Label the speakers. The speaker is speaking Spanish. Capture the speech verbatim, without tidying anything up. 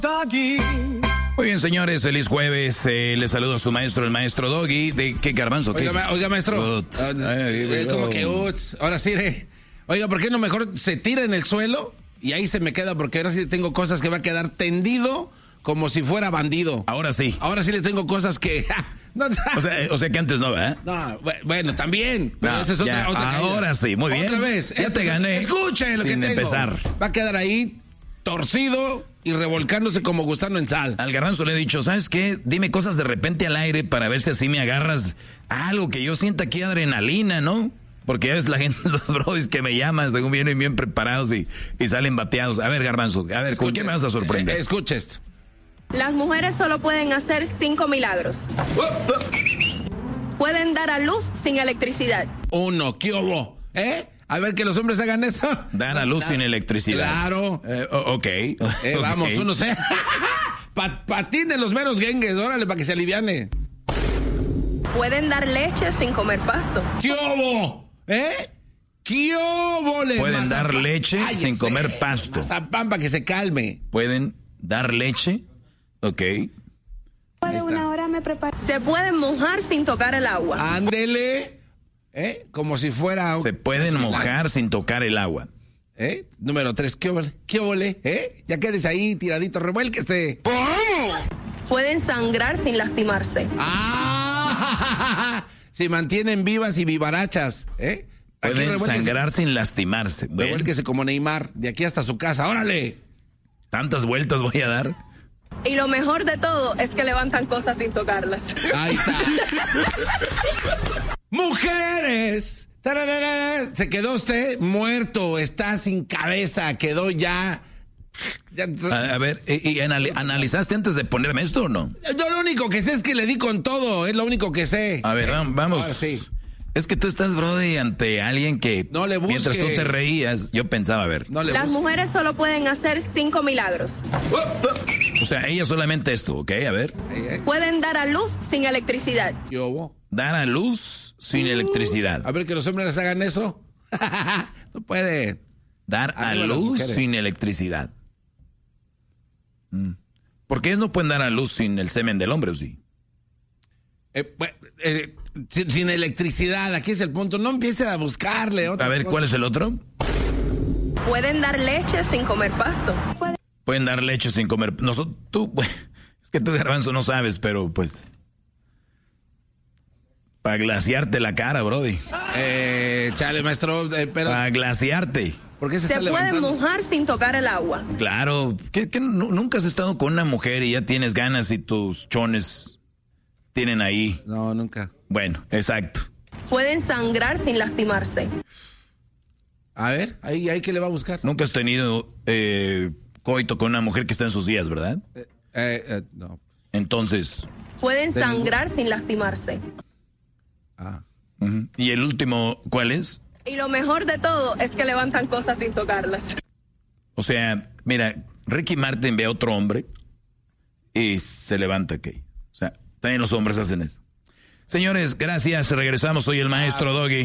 Speaker 1: Doggy.
Speaker 2: Muy bien, señores, feliz jueves. Eh, les saludo a su maestro, el maestro Doggy. ¿De qué garbanzo? ¿Qué?
Speaker 3: Oiga, oiga maestro.
Speaker 2: Ut.
Speaker 3: Uh, eh, como que uts. Ahora sí, eh. Oiga, ¿por qué no mejor se tira en el suelo y ahí se me queda? Porque ahora sí tengo cosas que va a quedar tendido como si fuera bandido.
Speaker 2: Ahora sí.
Speaker 3: Ahora sí le tengo cosas que... no,
Speaker 2: O sea, o sea que antes no, ¿verdad?
Speaker 3: no, bueno, también. Pero
Speaker 2: No,
Speaker 3: esa es otra,
Speaker 2: ya,
Speaker 3: otra
Speaker 2: ahora
Speaker 3: caída.
Speaker 2: sí, muy bien.
Speaker 3: Otra vez.
Speaker 2: Ya
Speaker 3: Esto
Speaker 2: te
Speaker 3: es-
Speaker 2: gané.
Speaker 3: Escuchen lo que
Speaker 2: Sin
Speaker 3: tengo.
Speaker 2: empezar.
Speaker 3: Va a quedar ahí torcido y revolcándose como gusano en sal.
Speaker 2: Al garbanzo le he dicho, ¿sabes qué? Dime cosas de repente al aire para ver si así me agarras algo que yo sienta aquí adrenalina, ¿no? Porque ya ves la gente, los brodis que me llaman, según vienen bien preparados y, y salen bateados. A ver, garbanzo, a ver, ¿con
Speaker 3: Escuche-
Speaker 2: qué me vas a sorprender?
Speaker 3: Eh, escuche esto.
Speaker 4: Las mujeres solo pueden hacer cinco milagros. Pueden dar a luz sin electricidad.
Speaker 3: Uno, ¿qué hubo? ¿Eh? A ver que los hombres hagan eso.
Speaker 2: Dar a luz sin electricidad.
Speaker 3: Claro.
Speaker 2: Eh, o- ok.
Speaker 3: Eh,
Speaker 2: Ok.
Speaker 3: Vamos, uno sé. Pa- patín de los meros gengues, órale, para que se aliviane.
Speaker 4: Pueden dar leche sin comer pasto.
Speaker 3: ¿Qué hubo? ¿Eh? ¿Qué hubo? le-
Speaker 2: Pueden dar
Speaker 3: mazapán?
Speaker 2: leche
Speaker 3: Cállese.
Speaker 2: sin comer pasto.
Speaker 3: Mazapán para que se calme.
Speaker 2: Pueden dar leche. Ok.
Speaker 3: Ahí está.
Speaker 4: Se pueden mojar sin tocar el agua.
Speaker 3: Ándele. ¿Eh? Como si fuera... un-
Speaker 2: Se pueden mojar sin tocar el agua.
Speaker 3: ¿Eh? Número tres, ¿qué hubo? ¿Qué hubo? ¿Eh? Ya quedes ahí tiradito, revuélquese.
Speaker 4: Pueden sangrar sin lastimarse.
Speaker 3: ¡Ah! Se mantienen vivas y vivarachas, ¿eh? Aquí
Speaker 2: Pueden
Speaker 3: revuélquese.
Speaker 2: sangrar sin lastimarse. Bueno,
Speaker 3: Revuélquese como Neymar, de aquí hasta su casa. ¡Órale!
Speaker 2: tantas vueltas voy a dar.
Speaker 4: Y lo mejor de todo es que levantan cosas sin tocarlas.
Speaker 3: Ahí está. ¡Mujeres! ¡Tararara! Se quedó usted muerto, está sin cabeza, quedó ya... ya-
Speaker 2: A, a ver, ¿y, y anali- analizaste antes de ponerme esto o no?
Speaker 3: Yo lo único que sé es que le di con todo, es lo único que sé.
Speaker 2: A ver, vam- vamos.
Speaker 3: Ahora sí.
Speaker 2: Es que tú estás, brody, ante alguien que
Speaker 3: No le busque.
Speaker 2: mientras tú te reías, yo pensaba, a ver.
Speaker 3: No le
Speaker 4: Las
Speaker 3: busco.
Speaker 4: mujeres solo pueden hacer cinco milagros.
Speaker 2: O sea, ella solamente esto, ¿ok? A ver.
Speaker 3: ¿Eh?
Speaker 4: Pueden dar a luz sin electricidad.
Speaker 3: ¿Qué hubo?
Speaker 2: Dar a luz sin electricidad.
Speaker 3: A ver que los hombres hagan eso. No puede.
Speaker 2: Dar a
Speaker 3: Arriba las
Speaker 2: luz
Speaker 3: mujeres.
Speaker 2: sin electricidad. Mm. ¿Por qué ellos no pueden dar a luz sin el semen del hombre o sí?
Speaker 3: Eh, bueno, eh, sin, sin electricidad, aquí es el punto. No empiece a buscarle.
Speaker 2: A ver, ¿cuál es el otro?
Speaker 4: Pueden dar leche sin comer pasto.
Speaker 2: Pueden dar leche sin comer. Nosotros, tú, es que tú, garbanzo, no sabes, pero pues... Para glaciarte la cara, brody.
Speaker 3: Eh, chale, maestro, eh, pero
Speaker 2: Para glaciarte.
Speaker 3: ¿por qué se,
Speaker 4: Se
Speaker 3: está
Speaker 4: pueden
Speaker 3: levantando?
Speaker 4: mojar sin tocar el agua.
Speaker 2: Claro. ¿Qué, qué nu- nunca has estado con una mujer y ya tienes ganas y tus chones tienen ahí?
Speaker 3: No, nunca.
Speaker 2: Bueno, exacto.
Speaker 4: Pueden sangrar sin lastimarse.
Speaker 3: A ver, ahí, ahí que le va a buscar.
Speaker 2: Nunca has tenido eh, coito con una mujer que está en sus días, ¿verdad?
Speaker 3: Eh, eh, eh, no.
Speaker 2: Entonces,
Speaker 4: Pueden
Speaker 3: De
Speaker 4: sangrar sin lastimarse.
Speaker 3: Ah.
Speaker 2: ujú. ¿Y el último cuál es?
Speaker 4: Y lo mejor de todo es que levantan cosas sin tocarlas.
Speaker 2: O sea, mira, Ricky Martin ve a otro hombre y se levanta, ¿ok? O sea, también los hombres hacen eso. Señores, gracias. Regresamos. Soy el maestro Doggy.